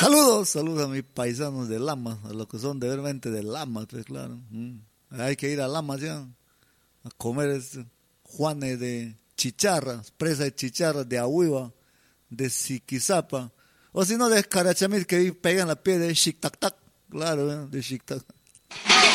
Saludos a mis paisanos de Lama, a los que son de veramente de Lama, pues claro. Hay que ir a Lama ya, a comer juanes de chicharra, presa de chicharra, de ahuiva, de siquizapa, o si no de carachamil que pegan la piel de shiktak claro, de shiktak.